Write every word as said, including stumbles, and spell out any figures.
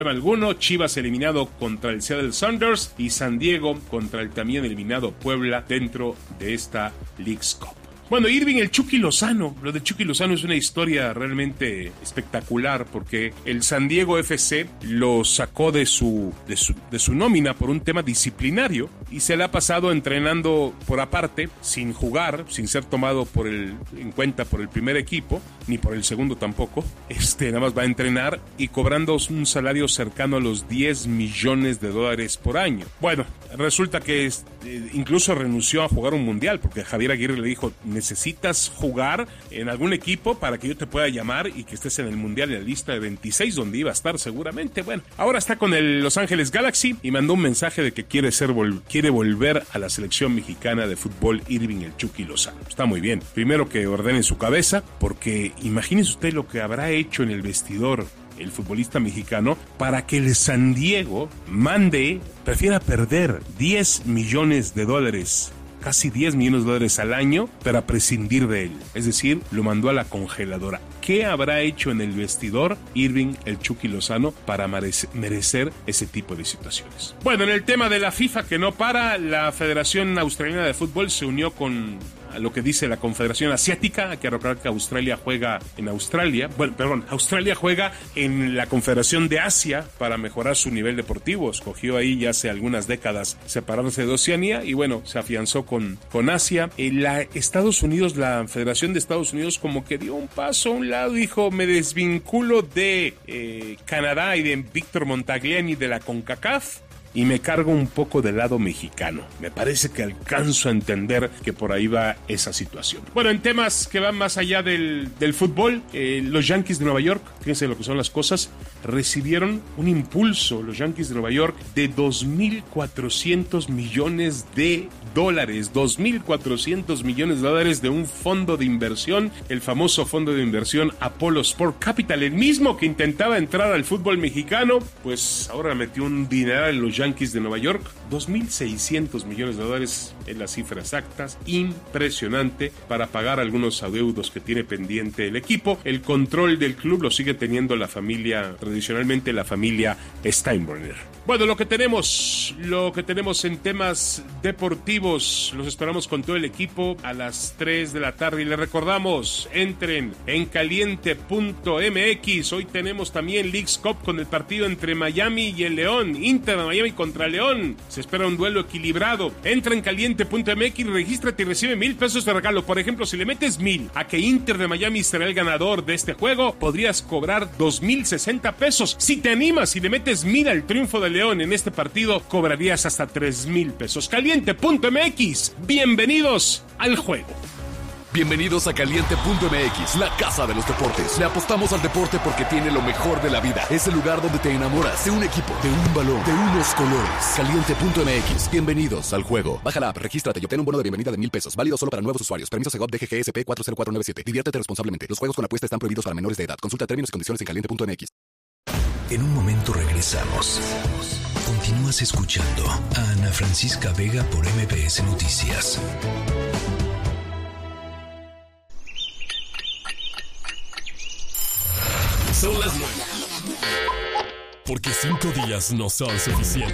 alguno. Chivas eliminado contra el Seattle Sounders y San Diego contra el también eliminado Puebla dentro de esta Leagues Cup. Bueno, Irving el Chucky Lozano, lo de Chucky Lozano es una historia realmente espectacular porque el San Diego F C lo sacó de su, de su, de su nómina por un tema disciplinario y se le ha pasado entrenando por aparte, sin jugar, sin ser tomado por el, en cuenta por el primer equipo, ni por el segundo tampoco. Este nada más va a entrenar y cobrando un salario cercano a los diez millones de dólares por año. Bueno, resulta que es, eh, incluso renunció a jugar un mundial porque Javier Aguirre le dijo: necesitas jugar en algún equipo para que yo te pueda llamar y que estés en el mundial en la lista de veintiséis, donde iba a estar seguramente. Bueno, ahora está con el Los Ángeles Galaxy y mandó un mensaje de que quiere ser vol- quiere volver a la selección mexicana de fútbol. Irving el Chucky Lozano. Está muy bien. Primero que ordene su cabeza, porque imagínese usted lo que habrá hecho en el vestidor el futbolista mexicano para que el San Diego mande, prefiera perder diez millones de dólares, casi diez millones de dólares al año, para prescindir de él. Es decir, lo mandó a la congeladora. ¿Qué habrá hecho en el vestidor Irving el Chucky Lozano para merecer ese tipo de situaciones? Bueno, en el tema de la FIFA que no para, la Federación Australiana de Fútbol se unió con a lo que dice la Confederación Asiática. Hay que recordar que Australia juega en Australia, bueno, perdón, Australia juega en la Confederación de Asia para mejorar su nivel deportivo. Escogió ahí ya hace algunas décadas separarse de Oceanía y bueno, se afianzó con, con Asia. Eh, la Estados Unidos, la Federación de Estados Unidos como que dio un paso a un lado, dijo: me desvinculo de eh, Canadá y de Víctor Montagliani de la CONCACAF y me cargo un poco del lado mexicano. Me parece que alcanzo a entender que por ahí va esa situación. Bueno, en temas que van más allá del, del fútbol, eh, los Yankees de Nueva York, fíjense lo que son las cosas, recibieron un impulso, los Yankees de Nueva York, de dos mil cuatrocientos millones de dólares, dos mil cuatrocientos millones de dólares de un fondo de inversión, el famoso fondo de inversión Apollo Sport Capital, el mismo que intentaba entrar al fútbol mexicano, pues ahora metió un dineral en los Yankees de Nueva York, dos mil seiscientos millones de dólares en las cifras exactas, impresionante, para pagar algunos adeudos que tiene pendiente el equipo. El control del club lo sigue teniendo la familia, tradicionalmente la familia Steinbrenner. Bueno, lo que tenemos, lo que tenemos en temas deportivos, los esperamos con todo el equipo a las tres de la tarde y les recordamos, entren en caliente punto m x. Hoy tenemos también Leagues Cup con el partido entre Miami y el León, Inter de Miami contra León. Se espera un duelo equilibrado. Entra en caliente punto m x, regístrate y recibe mil pesos de regalo. Por ejemplo, si le metes mil a que Inter de Miami será el ganador de este juego, podrías cobrar dos mil sesenta pesos. Si te animas y le metes mil al triunfo de León en este partido, cobrarías hasta tres mil pesos. caliente punto m x. Bienvenidos al juego. Bienvenidos a caliente punto m x, la casa de los deportes. Le apostamos al deporte porque tiene lo mejor de la vida. Es el lugar donde te enamoras de un equipo, de un balón, de unos colores. caliente punto m x. Bienvenidos al juego. Baja la app, regístrate y obtén un bono de bienvenida de mil pesos. Válido solo para nuevos usuarios. Permiso Segov D G G S P cuatro cero cuatro nueve siete. Diviértete responsablemente. Los juegos con apuesta están prohibidos para menores de edad. Consulta términos y condiciones en caliente punto m x. En un momento regresamos. Continúas escuchando a Ana Francisca Vega por M B S Noticias. Son las nueve. Porque cinco días no son suficientes.